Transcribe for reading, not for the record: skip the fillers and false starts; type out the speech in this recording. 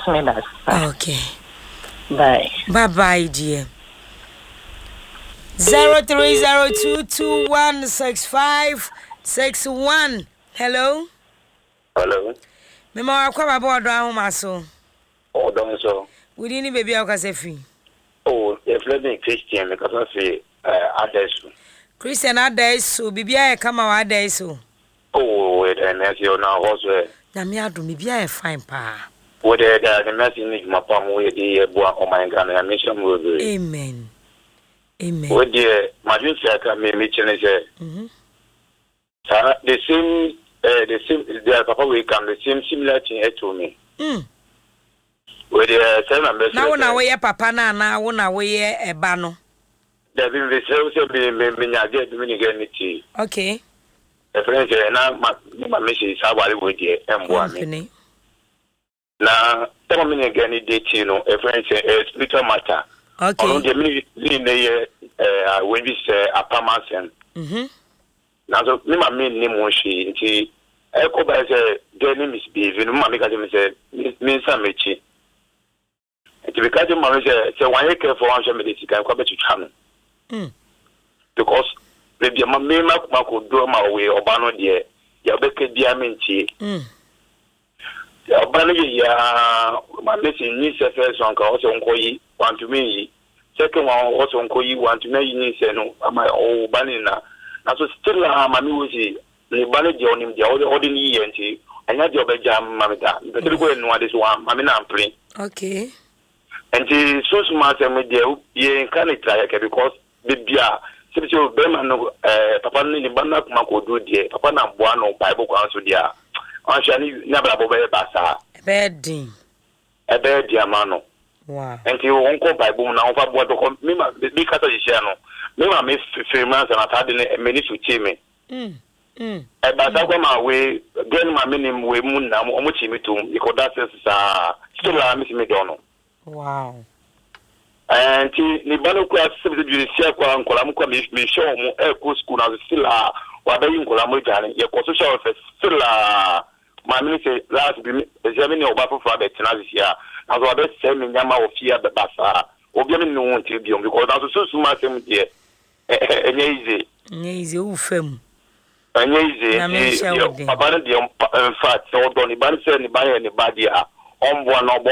minutes. Okay. Bye. Bye, dear. 0302216561. Hello. Hello. Mema wakwa babo odo ahoma so. Odo so. Wudi ni baby akase free. Oh, if let me Christian because I say Adesu. Christian Adesu bibia e kama wa Adesu. Oh, wait, and as you now also. Na me adu me bia e fine pa. What the message need my palm with the boy oh my God, I mission will. Amen. Amen. What the Madrid Saka me mention is the same the papa we come the same similar thing to me. With the same ambassador. Now na we papa na we eba no. There been the same me get me get it. Okay. The friends na my message is how I would get M1. Na tell me again date you know a friend say spiritual matter. Okay. On the me when we say apamasen. Na so me ma me ni mo hwe nti e ko ba say the name is behave no ma me ka say me nsa mechi. Nti because ma me say one year care for one shame dey sika ko be twitwa no. Because the ma me ma ko do ma we oba no de ya be ka dia me ntie. Oba no ya ma me say ni se first one ka o so nkoyi want to me second one also nkoyi want to me ni se no ama o ba ni na so still mami wo si le bale je onim je o de ni ye nti anya je obeja mami da betere ko enu ade so mami na ampre. Okay. Nti so smart me de ye kan try because bibia se be be man no papa ni bana kuma ko do de papa na boa no bible ko anso dia an sha ni na bra bo be basa Bedin. Ebe dia mano. Wow. Nti won ko bible na won fa boa to ko me ma bi kata je no me ma me firman na ta de me ni fuchi me e ba sa ko ma we gen ma me ni we mu na mo chi me tum because that is still me do no. Wow. Nti ni bano kwa se bi sia kwa nkola mo kwa me show mo e ko school na still wa ba yin nkola mo jani ye ko social office still ma me say last bi me ni oba for be tina this year na so be say me nyama ofia be basa obi me no won ti bi because na so ma sem die enye easy ufem enye easy papa de in fact so do ni ban say ni ba ye ni ba dia on bo na